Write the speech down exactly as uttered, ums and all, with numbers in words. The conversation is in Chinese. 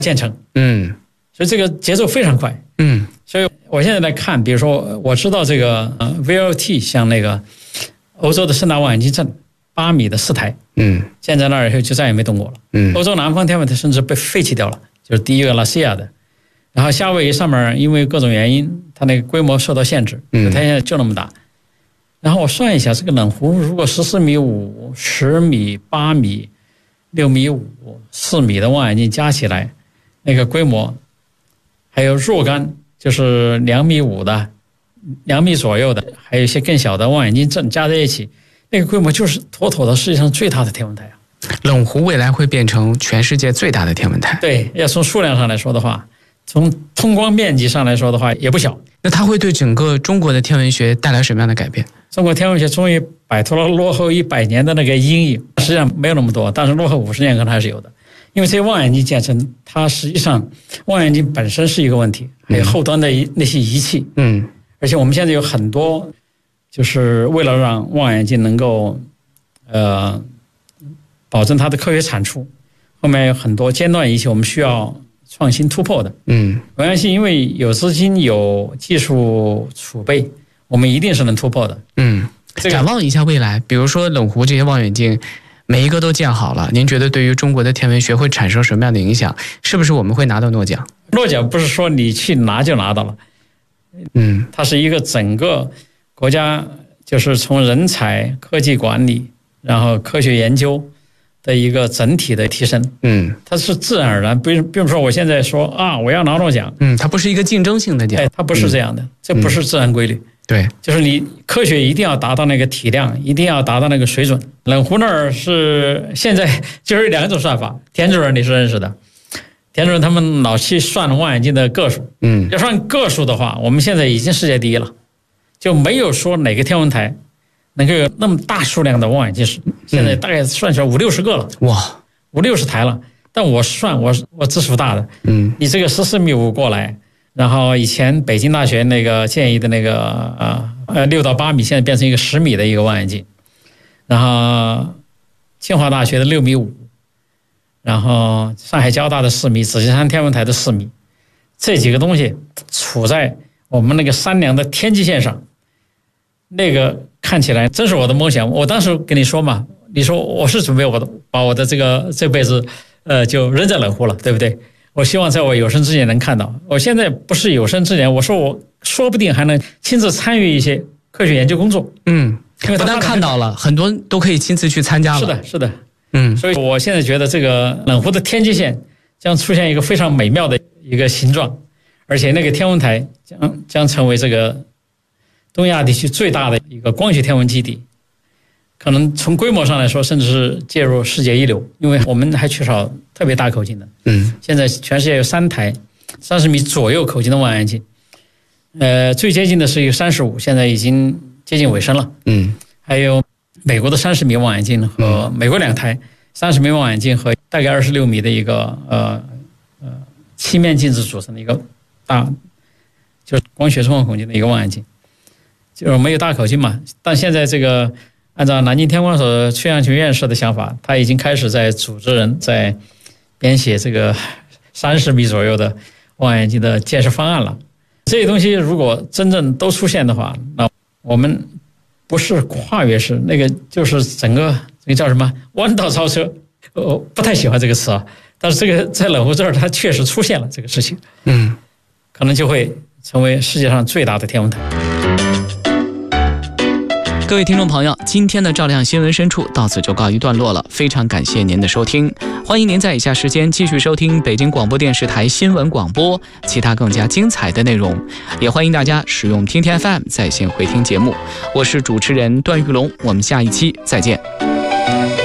建成。 嗯， 所以这个节奏非常快。 嗯， 所以我现在来看，比如说我知道这个呃 V L T 像那个欧洲的盛大望远镜阵八米的四台， 嗯， 建在那儿以后就再也没动过了。 嗯， 欧洲南方天文台甚至被废弃掉了，就是第一个拉西亚的。然后夏威夷上面因为各种原因，它那个规模受到限制，它现在就那么大。然后我算一下，这个冷湖如果十四米五、十米、八米、六米五、四米的望远镜加起来，那个规模，还有若干就是两米五的、两米左右的，还有一些更小的望远镜阵加在一起，那个规模就是妥妥的世界上最大的天文台啊！ 冷湖未来会变成全世界最大的天文台。 对，要从数量上来说的话，从通光面积上来说的话也不小。 那它会对整个中国的天文学带来什么样的改变？ 中国天文学终于摆脱了落后一百年的那个阴影，实际上没有那么多，但是落后五十年可能还是有的。因为这些望远镜建成，它实际上望远镜本身是一个问题，还有后端的那些仪器。 嗯， 而且我们现在有很多，就是为了让望远镜能够呃保证它的科学产出，后面有很多尖端仪器我们需要创新突破的。 嗯， 我相信因为有资金有技术储备，我们一定是能突破的。 嗯，展望一下未来，比如说冷湖这些望远镜每一个都建好了，您觉得对于中国的天文学会产生什么样的影响？是不是我们会拿到诺奖？ 诺奖不是说你去拿就拿到了， 嗯， 它是一个整个国家就是从人才、科技管理，然后科学研究的一个整体的提升。 嗯， 它是自然而然，不是，并不是说我现在说啊我要拿诺奖。 嗯，它不是一个竞争性的奖。 哎，它不是这样的，嗯，这不是自然规律。 对， 就是你科学一定要达到那个体量，一定要达到那个水准。冷湖那儿是现在就是两种算法，田主任你是认识的，田主任他们老去算望远镜的个数， 嗯， 要算个数的话，我们现在已经世界第一了，就没有说哪个天文台能够有那么大数量的望远镜，现在大概算起来五六十个了， 哇， 五六十台了。但我算我我字数大的， 嗯， 你这个十四米五过来。然后以前北京大学那个建议的那个呃呃六到八米，现在变成一个十米的一个望远镜，然后清华大学的六米五，然后上海交大的四米，紫金山天文台的四米，这几个东西处在我们那个山梁的天际线上，那个看起来真是我的梦想。我当时跟你说嘛，你说我是准备我的把我的这个这辈子呃就扔在冷湖了，对不对？我希望在我有生之年能看到。我现在不是有生之年，我说我说不定还能亲自参与一些科学研究工作。 嗯，不但看到了，很多都可以亲自去参加了。 是的，是的。 嗯， 所以我现在觉得这个冷湖的天际线将出现一个非常美妙的一个形状，而且那个天文台将将成为这个东亚地区最大的一个光学天文基地。可能从规模上来说，甚至是介入世界一流，因为我们还缺少特别大口径的。 嗯， 现在全世界有三台三十米左右口径的望远镜，呃，最接近的是一个三十五，现在已经接近尾声了。 嗯， 还有美国的三十米望远镜和美国两台三十米望远镜和大概二十六米的一个呃呃七面镜子组成的一个大，就是光学中望孔径的一个望远镜，就是没有大口径嘛。但现在这个。按照南京天光所崔阳群院士的想法，他已经开始在组织人在编写这个三十米左右的望远镜的建设方案了。这些东西如果真正都出现的话，那我们不是跨越式，那个就是整个那个叫什么弯道超车。我不太喜欢这个词啊，但是这个在冷湖这儿它确实出现了这个事情， 嗯， 可能就会成为世界上最大的天文台。 各位听众朋友，今天的照亮新闻深处到此就告一段落了，非常感谢您的收听，欢迎您在以下时间继续收听北京广播电视台新闻广播其他更加精彩的内容，也欢迎大家使用听听 F M 在线回听节目。我是主持人段玉龙，我们下一期再见。